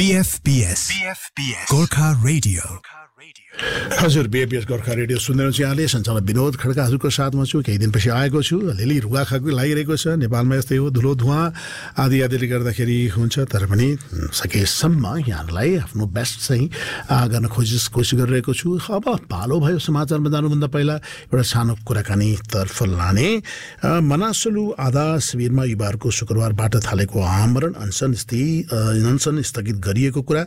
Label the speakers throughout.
Speaker 1: BFBS Gorkha radio.
Speaker 2: हजुर, BFBS Gorkha radio सुन्दै हुनुहुन्छ यहाँले। सञ्चालक विनोद खड्का हजुरको साथमा छु। केही दिनपछि आएको छु। अलिअलि रुगाखाकी लागिरहेको छ। नेपालमा यस्तै हो, धुलो धुवाँ आदिले गर्दाखेरि हुन्छ। तर पनि सकेसम्म यहाँलाई आफ्नो बेस्ट चाहिँ गर्न कोसिस गरिरहेको छु। अब पालो भयो समाचारमा जानुभन्दा पहिला एउटा सानो कुराकानीतर्फ लाने। मनासलु आधा शिविरमा युवाहरूको शुक्रबारबाट थालेको आमरण अनसन स्थगित गरिएको कुरा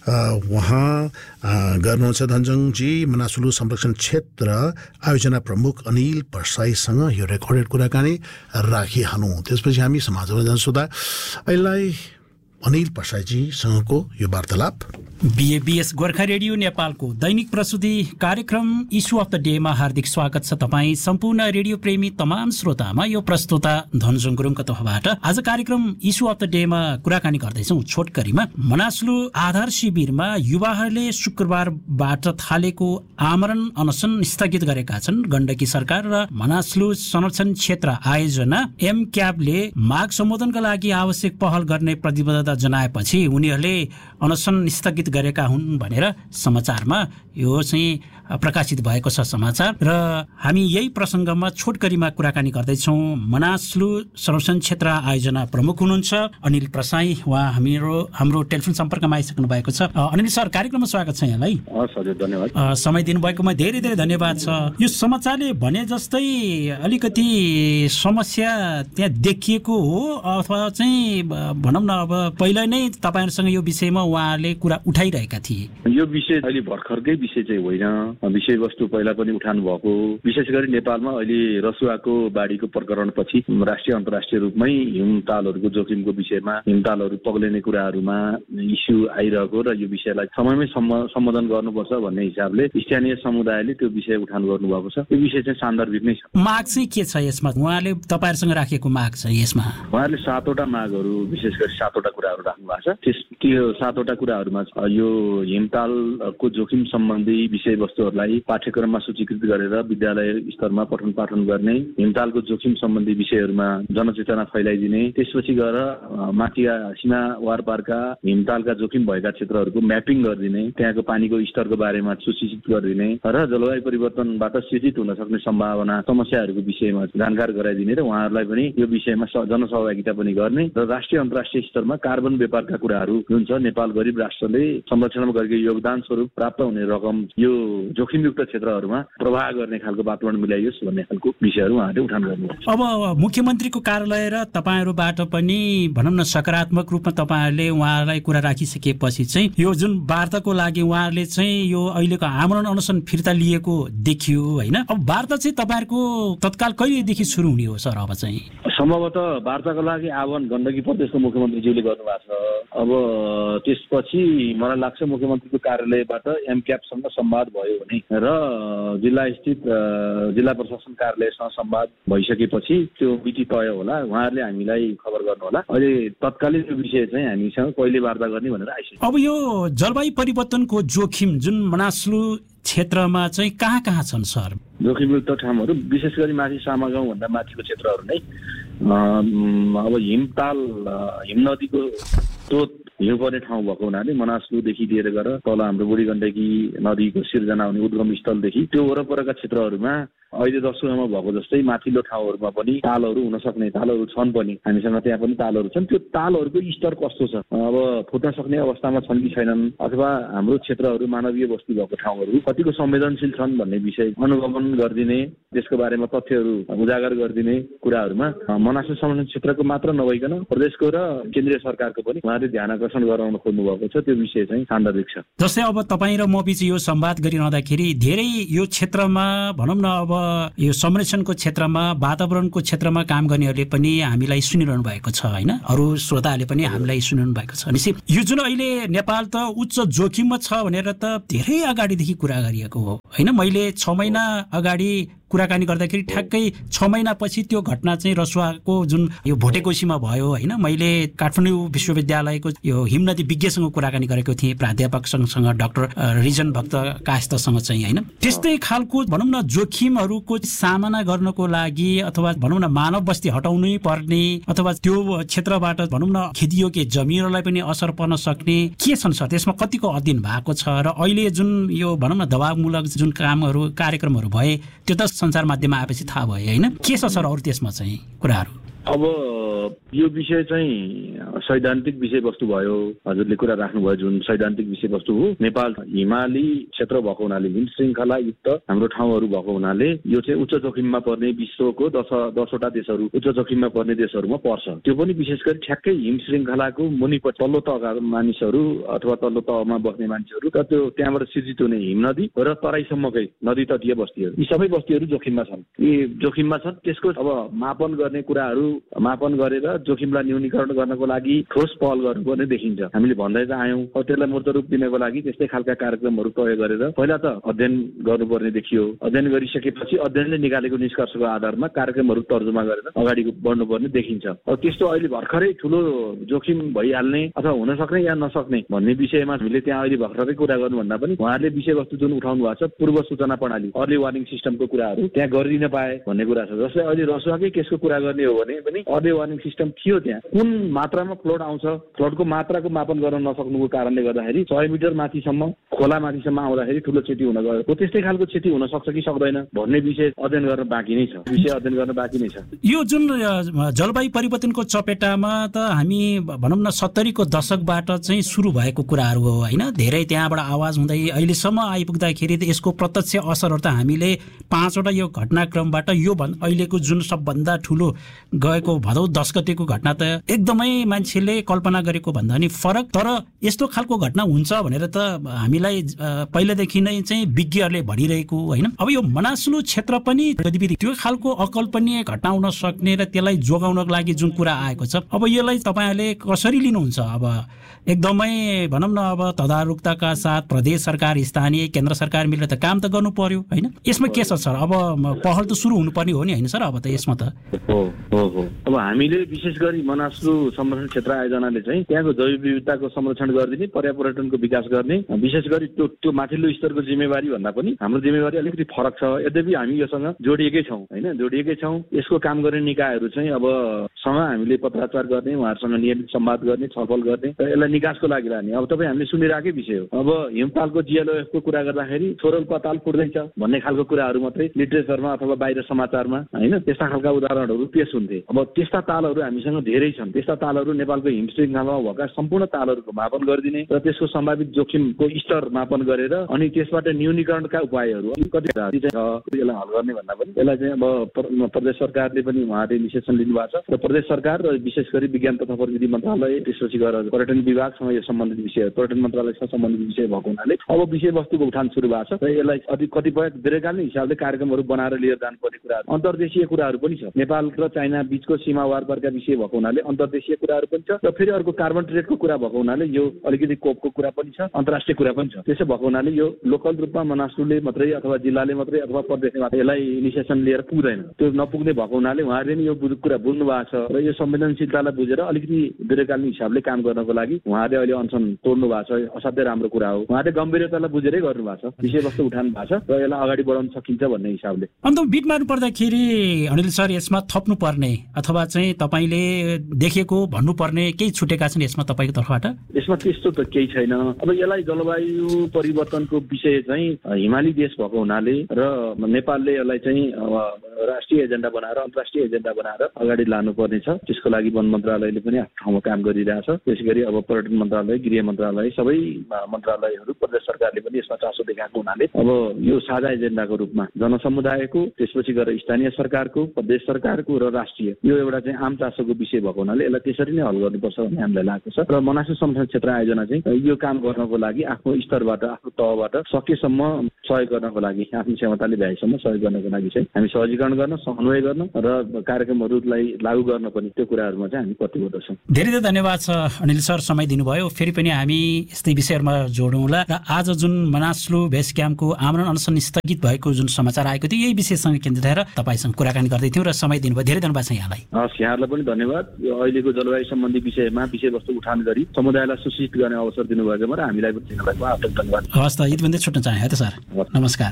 Speaker 2: उहाँ गर्नुहुन्छ। धनजङजी मनासलु संरक्षण क्षेत्र आयोजना प्रमुख अनिल परसाईसँग यो रेकर्डेड कुराकानी राखिहालौँ। त्यसपछि हामी समाजमा जान्छौँ। अहिले अनिल परसाईजीसँगको यो वार्तालाप।
Speaker 3: BFBS गोर्खा रेडियो नेपालको दैनिक प्रस्तुति कार्यक्रम इस्यु अफ द डेमा हार्दिक स्वागत छ तपाईँ सम्पूर्ण रेडियो प्रेमी तमाम श्रोतामा। यो प्रस्तुता धनजङ गुरुङको तर्फबाट आज कार्यक्रम इस्यु अफ द डेमा कुराकानी गर्दैछौँ छोटकरीमा। मनासलु आधार शिविरमा युवाहरूले शुक्रबारबाट थालेको आमरण अनसन स्थगित गरेका छन्। गण्डकी सरकार र मनासलु संरक्षण क्षेत्र आयोजना एमक्याबले माग सम्बोधनका लागि आवश्यक पहल गर्ने प्रतिबद्धता जनाएपछि उनीहरूले अनसन स्थगित गरेका हुन् भनेर समाचारमा यो चाहिँ प्रकाशित भएको छ समाचार। र हामी यही प्रसङ्गमा छोटकरीमा कुराकानी गर्दैछौँ। मनासलु संरक्षण क्षेत्र आयोजना प्रमुख हुनुहुन्छ अनिल परसाई। उहाँ हाम्रो टेलिफोन सम्पर्कमा आइसक्नु भएको छ। अनिल सर, कार्यक्रममा स्वागत छ यहाँलाई।
Speaker 4: धन्यवाद।
Speaker 3: समय दिनुभएकोमा धेरै धेरै धन्यवाद छ। यो समाचारले भने जस्तै अलिकति समस्या त्यहाँ देखिएको हो अथवा चाहिँ भनौँ न अब पहिला नै तपाईँहरूसँग यो विषयमा उहाँहरूले कुरा उठाइरहेका थिए?
Speaker 4: यो विषय अहिले भर्खरकै विषय चाहिँ होइन। विषयवस्तु पहिला पनि उठाउनु भएको। विशेष गरी नेपालमा अहिले रसुवाको बाढीको प्रकरणपछि राष्ट्रिय अन्तर्राष्ट्रिय रूपमै हिमतालहरूको जोखिमको विषयमा, हिमतालहरू पग्लिने कुराहरूमा इस्यु आइरहेको र यो विषयलाई समयमै सम्बोधन गर्नुपर्छ भन्ने हिसाबले स्थानीय समुदायले त्यो विषय उठान गर्नुभएको छ। यो विषय चाहिँ सान्दर्भिक नै छ।
Speaker 3: माग चाहिँ के छ यसमा? उहाँले तपाईँहरूसँग राखेको माग छ यसमा?
Speaker 4: उहाँहरूले 7वटा मागहरू, विशेष गरी 7वटा कुराहरू राख्नु भएको छ। त्यो 7वटा कुराहरूमा यो हिमतालको जोखिम सम्बन्धी विषयवस्तुहरूलाई पाठ्यक्रममा सूचीकृत गरेर विद्यालय स्तरमा पठन पाठन गर्ने, हिमतालको जोखिम सम्बन्धी विषयहरूमा जनचेतना फैलाइदिने, त्यसपछि गएर माथिका सीमा वारपारका हिमतालका जोखिम भएका क्षेत्रहरूको म्यापिङ गरिदिने, त्यहाँको पानीको स्तरको बारेमा सूचित गरिदिने र जलवायु परिवर्तनबाट सिर्जित हुन सक्ने सम्भावना समस्याहरूको विषयमा जानकार गराइदिने र उहाँहरूलाई पनि यो विषयमा जनसहभागिता पनि गर्ने र राष्ट्रिय अन्तर्राष्ट्रिय स्तरमा कार्बन व्यापारका कुराहरू जुन छ, नेपाल गरिब राष्ट्रले संरक्षणमा गरेको योगदान स्वरूप प्राप्त हुने रकम यो जोखिमयुक्त क्षेत्रहरूमा प्रवाह गर्ने खालको वातावरण मिलाइयोस् भन्ने खालको विषयहरू उहाँले उठान गर्नुहुन्छ।
Speaker 3: अब मुख्यमन्त्रीको कार्यालय र तपाईँहरूबाट पनि भनौँ न सकारात्मक रूपमा तपाईँहरूले उहाँलाई कुरा राखिसकेपछि चाहिँ यो जुन वार्ताको लागि उहाँहरूले चाहिँ यो अहिलेको आमरण अनसन फिर्ता लिएको देखियो होइन? अब वार्ता चाहिँ तपाईँहरूको तत्काल कहिलेदेखि सुरु हुने हो सर? अब चाहिँ
Speaker 4: सम्भवतः वार्ताको लागि आह्वान गण्डकी प्रदेशको मुख्यमन्त्रीज्यूले गर्नुभएको छ। अब त्यसपछि मलाई लाग्छ मुख्यमन्त्रीको कार्यालयबाट एमक्याबसँग संवाद भयो भने र जिल्ला प्रशासन कार्यालयसँग संवाद भइसकेपछि त्यो मिति तय होला। उहाँहरूले हामीलाई खबर गर्नु होला। अहिले तत्कालीन यो विषय चाहिँ हामीसँग कहिले वार्ता गर्ने भनेर आइसक्यो।
Speaker 3: अब यो जलवायु परिवर्तनको जोखिम जुन मनासलु क्षेत्रमा चाहिँ कहाँ कहाँ छन् सर?
Speaker 4: जोखिमयुक्त ठाउँहरू विशेष गरी माथि सामागाउँ भन्दा माथिको क्षेत्रहरू नै। अब हिम नदीको स्रोत हिउँ पर्ने ठाउँ भएको हुनाले मनासलुदेखि लिएर गएर तल हाम्रो बुढी गण्डकी नदीको सिर्जना हुने उद्गम स्थलदेखि त्यो वरपरका क्षेत्रहरूमा अहिले रसुवामा भएको जस्तै माथिल्लो ठाउँहरूमा पनि तालहरू हुन सक्ने, तालहरू छन् पनि, हामीसँग त्यहाँ पनि तालहरू छन्। त्यो तालहरूको स्तर कस्तो छ, अब फुट्न सक्ने अवस्थामा छन् कि छैनन्, अथवा हाम्रो क्षेत्रहरू मानवीय बस्ती भएको ठाउँहरू कतिको संवेदनशील छन् भन्ने विषय अनुगमन गरिदिने, त्यसको बारेमा तथ्यहरू उजागर गरिदिने कुराहरूमा मनासलु संरक्षण क्षेत्रको मात्र नभइकन प्रदेशको र केन्द्रीय सरकारको पनि उहाँले ध्यान आकर्षण गराउन खोज्नु भएको छ। त्यो विषय चाहिँ सान्दर्भिक छ।
Speaker 3: जस्तै अब तपाईँ र म बीच यो संवाद गरिरहँदाखेरि धेरै यो क्षेत्रमा भनौँ न अब यो संरक्षणको क्षेत्रमा, वातावरणको क्षेत्रमा काम गर्नेहरूले पनि हामीलाई सुनिरहनु भएको छ होइन? अरू श्रोताहरूले पनि हामीलाई सुनिरहनु भएको छ। निश्चित यो जुन अहिले नेपाल त उच्च जोखिममा छ भनेर त धेरै अगाडिदेखि कुरा गरिएको हो होइन? मैले 6 महिना अगाडि कुराकानी गर्दाखेरि ठ्याक्कै 6 महिनापछि त्यो घटना चाहिँ रसुवाको जुन यो भोटेकोसीमा भयो होइन। मैले काठमाडौँ विश्वविद्यालयको यो हिमनदी विज्ञसँग कुराकानी गरेको थिएँ, प्राध्यापकसँग डाक्टर रिजन भक्त कायस्थसँग चाहिँ होइन। त्यस्तै खालको भनौँ न जोखिमहरूको सामना गर्नको लागि अथवा भनौँ न मानव बस्ती हटाउनै पर्ने अथवा त्यो क्षेत्रबाट भनौँ न खेतीयोग्य जमिनहरूलाई पनि असर पर्न सक्ने के छन् सर? त्यसमा कतिको अध्ययन भएको छ र अहिले जुन यो भनौँ न दबावमूलक जुन कार्यक्रमहरू भए त्यो त सञ्चार माध्यममा आएपछि थाहा भयो होइन। के छ सर अरू त्यसमा चाहिँ कुराहरू?
Speaker 4: अब यो विषय चाहिँ सैद्धान्तिक विषयवस्तु भयो, हजुरले कुरा राख्नुभयो जुन सैद्धान्तिक विषयवस्तु हो। नेपाल हिमाली क्षेत्र भएको हुनाले, हिम श्रृङ्खला युक्त हाम्रो ठाउँहरू भएको हुनाले यो चाहिँ उच्च जोखिममा पर्ने विश्वको 10वटा देशहरू उच्च जोखिममा पर्ने देशहरूमा पर्छ। त्यो पनि विशेष गरी ठ्याक्कै हिम श्रृङ्खलाको मुनिपट्टि तल्लो तहका मानिसहरू अथवा तल्लो तहमा बस्ने मानिसहरू र त्यो त्यहाँबाट सिर्जित हुने हिमनदी र तराईसम्मकै नदी तटीय बस्तीहरू, यी सबै बस्तीहरू जोखिममा छन्। यी जोखिममा छन्। त्यसको अब मापन गर्ने कुराहरू मापन गरेर जोखिमलाई न्यूनीकरण गर्नको लागि ठोस पहल गर्नुपर्ने देखिन्छ। हामीले भन्दै त आयौँ। अब त्यसलाई मूर्त रूप दिनको लागि त्यस्तै खालका कार्यक्रमहरू तय गरेर पहिला त अध्ययन गर्नुपर्ने देखियो। अध्ययन गरिसकेपछि अध्ययनले निकालेको निष्कर्षको आधारमा कार्यक्रमहरू तर्जुमा गरेर अगाडि बढ्नुपर्ने देखिन्छ। अब त्यस्तो अहिले भर्खरै ठुलो जोखिम भइहाल्ने अथवा हुन सक्ने या नसक्ने भन्ने विषयमा हामीले त्यहाँ अहिले भर्खरै कुरा गर्नुभन्दा पनि उहाँहरूले विषयवस्तु जुन उठाउनु भएको छ पूर्व सूचना प्रणाली अर्ली वार्निङ सिस्टमको कुराहरू त्यहाँ गरिदिन पाए भन्ने कुरा छ। जस्तै अहिले रसुवाकै केसको कुरा गर्ने हो भने पनि अर्ली वार्निङ सिस्टम थियो। त्यहाँ कुन मात्रामा फ्लड आउँछ, फ्लडको मात्राको मापन गर्न नसक्नुको कारणले गर्दाखेरि 100 मिटर माथिसम्म खोला माथिसम्म आउँदाखेरि ठुलो क्षति हुन गयो। त्यस्तै खालको क्षति हुन सक्छ कि सक्दैन भन्ने विषय अध्ययन गर्न बाँकी नै छ। यो जुन जलवायु परिवर्तनको चपेटामा त हामी भनौँ न 70 को दशकबाट चाहिँ सुरु भएको कुराहरू हो होइन। धेरै त्यहाँबाट आवाज हुँदै अहिलेसम्म आइपुग्दाखेरि यसको प्रत्यक्ष असरहरू त हामीले 5वटा यो घटनाक्रमबाट यो अहिलेको जुन सबभन्दा ठुलो गएको भदौ 10 गतेको घटना त एकदमै मान्छेले कल्पना गरेको भन्दा नि फरक। तर यस्तो खालको घटना हुन्छ भनेर त हामीलाई पहिलेदेखि नै चाहिँ विज्ञहरूले भनिरहेको होइन। अब यो मनासलु क्षेत्र पनि गतिविधि त्यो खालको अकल्पनीय घटना हुन सक्ने र त्यसलाई जोगाउनको लागि जुन कुरा आएको छ, अब यसलाई तपाईँहरूले कसरी लिनुहुन्छ? अब एकदमै भनौँ न अब तदारुकताका साथ प्रदेश सरकार, स्थानीय, केन्द्र सरकार मिलेर त काम त गर्नु पर्यो होइन। यसमा के छ सर? अब पहल त सुरु हुनुपर्ने हो नि होइन सर? अब त यसमा त अब हामीले विशेष गरी मनासलु संरक्षण क्षेत्र आयोजनाले चाहिँ त्यहाँको जैव विविधताको संरक्षण गरिदिने, पर्यावरणको विकास गर्ने, विशेष गरी त्यो माथिल्लो स्तरको जिम्मेवारी भन्दा पनि हाम्रो जिम्मेवारी अलिकति फरक छ। यद्यपि हामी योसँग जोडिएकै छौँ होइन, जोडिएकै छौँ। यसको काम गर्ने निकायहरू चाहिँ अब सँग हामीले पत्राचार गर्ने, उहाँहरूसँग नियमित संवाद गर्ने, छलफल गर्ने र यसलाई निकासको लागि लाने। अब तपाईँ हामीले सुनिरहेकै विषय हो। अब हिमतालको जिएलओएफको कुरा गर्दाखेरि छोरल पताल फुट्दैछ भन्ने खालको कुराहरू मात्रै लिटरेचरमा अथवा बाहिर समाचारमा होइन त्यस्ता खालका उदाहरणहरू पेश हुन्थे। अब त्यस्ता तालहरू हामीसँग धेरै छन्। त्यस्ता तालहरू नेपालको हिम श्रृङ्खलामा भएका सम्पूर्ण तालहरूको मापन गरिदिने र त्यसको सम्भावित जोखिमको स्तर मापन गरेर अनि त्यसबाट न्यूनीकरणका उपायहरू कति यसलाई हल गर्ने भन्दा पनि यसलाई चाहिँ अब प्रदेश सरकारले पनि उहाँले निषेधन लिनुभएको छ र प्रदेश सरकार र विशेष गरी विज्ञान तथा प्रविधि मन्त्रालय, त्यसपछि गएर पर्यटन विभागसँग यो सम्बन्धित विषय, पर्यटन मन्त्रालयसँग सम्बन्धित विषय भएको हुनाले अब विषयवस्तुको उठान सुरु भएको छ र यसलाई अझै कतिपय दीर्घकालीन हिसाबले कार्यक्रमहरू बनाएर लिएर जानुपर्ने कुराहरू, अन्तर्देशीय कुराहरू पनि छ। नेपाल र चाइना बीचको सीमा वारपारका विषय भएको हुनाले अन्तर्देशीय कुराहरू पनि छ र फेरि अर्को कार्बन ट्रेडको कुरा भएको हुनाले यो अलिकति कोपको कुरा पनि छ, अन्तर्राष्ट्रिय कुरा पनि छ। त्यसो भएको हुनाले यो लोकल रूपमा मनासलुले मात्रै अथवा जिल्लाले मात्रै अथवा प्रदेशले मात्रै यसलाई इनिसिएसन लिएर पुग्दैन। त्यो नपुग्ने भएको हुनाले उहाँहरूले नि यो कुरा बुझ्नु भएको छ र यो संवेदनशीलतालाई बुझेर अलिकति दीर्घकालीन हिसाबले काम गर्नको लागि उहाँहरूले अहिले अनसन तोड्नु भएको छ। असाध्यै राम्रो कुरा हो। उहाँले गम्भीरतालाई बुझेरै गर्नु भएको छ, विषयवस्तु उठाउनु भएको छ र यसलाई अगाडि बढाउन सकिन्छ भन्ने हिसाबले।
Speaker 3: अन्त बिट मार्नु पर्दाखेरि अनिल सर यसमा थप्नुपर्ने अथवा चाहिँ तपाईँले देखेको भन्नुपर्ने केही छुटेका छन् यसमा तपाईँको तर्फबाट?
Speaker 4: यसमा त्यस्तो त केही छैन। अब यसलाई जलवायु परिवर्तनको विषय चाहिँ हिमाली देश भएको हुनाले र नेपालले यसलाई चाहिँ राष्ट्रिय एजेन्डा बनाएर अन्तर्राष्ट्रिय एजेन्डा बनाएर अगाडि लानुपर्ने छ। त्यसको लागि वन मन्त्रालयले पनि आफ्नो ठाउँमा काम गरिरहेछ। त्यसै गरी अब पर्यटन मन्त्रालय, गृह मन्त्रालय, सबै मन्त्रालयहरू, प्रदेश सरकारले पनि यसमा चासो देखाएको हुनाले अब यो साझा एजेन्डाको रूपमा जनसमुदायको, त्यसपछि गएर स्थानीय सरकारको, प्रदेश सरकारको र राष्ट्रिय यो एउटा चाहिँ आम चासोको विषय भएको हुनाले यसलाई त्यसरी नै हल गर्नुपर्छ भन्ने हामीलाई लागेको छ। र मनासलु संरक्षण क्षेत्र आयोजना चाहिँ यो काम गर्नको लागि आफ्नो स्तरबाट, आफ्नो तहबाट सकेसम्म सहयोग गर्नको लागि आफ्नो क्षमताले भ्याएसम्म सहयोग गर्नको लागि चाहिँ हामी सहजीकरण गर्न, समन्वय गर्न र कार्यक्रमहरूलाई लागू गर्न पनि त्यो कुराहरूमा चाहिँ हामी प्रतिबद्ध छौँ।
Speaker 3: धेरै धेरै धन्यवाद छ अनिल सर, समय दिनुभयो। फेरि पनि हामी यस्तै विषयहरूमा जोडौँला। र आज जुन मनास्लु बेस क्याम्पको आमरण अनसन स्थगित भएको जुन समाचार आएको थियो, यही विषयसँग केन्द्रित रहेर तपाईँसँग कुराकानी गर्दै थियौँ र समय दिनुभयो। धेरै धन्यवाद छ यहाँलाई।
Speaker 4: हस्, यहाँहरूलाई पनि धन्यवाद। यो अहिलेको जलवायु सम्बन्धी विषयमा विषयवस्तु उठान गरी समुदायलाई सुशिक्षित गर्ने अवसर दिनुभएकोमा र हामीलाई पनि दिनुभएको हार्दिक धन्यवाद।
Speaker 3: हस् त, यति भन्दै छुट्न चाहे है त सर। नमस्कार।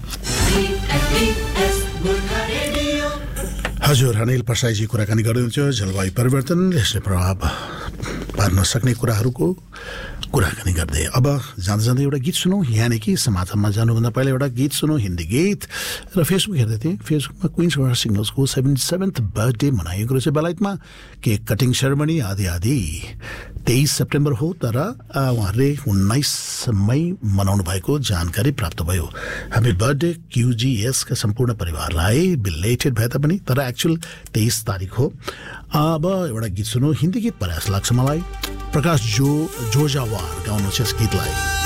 Speaker 2: हजुर, अनिल प्रसाईजी कुराकानी गर्नुहुन्छ जलवायु परिवर्तन यसले प्रभाव पार्न सक्ने कुराहरूको कुराकानी गर्दै। अब जाँदा जाँदै एउटा गीत सुनौँ। यानि कि समाचारमा जानुभन्दा पहिला एउटा गीत सुनौँ, हिन्दी गीत। र फेसबुक हेर्दै थिएँ, फेसबुकमा क्विन्स वाटर सिङ्गल्सको 77th बर्थडे मनाइएको रहेछ बेलायतमा। केक कटिङ सेरेमनी आदि आदि 23 सेप्टेम्बर हो, तर उहाँहरूले 19 मई मनाउनु भएको जानकारी प्राप्त भयो। हामी बर्थडे QGSका सम्पूर्ण परिवारलाई बिलेटेड भए तापनि, तर एक्चुअल 23 तारिक हो। अब एउटा गीत सुनौँ, हिन्दी गीत प्रयास लाग्छ मलाई। प्रकाश जोजावार गाउनु छ यस गीतलाई।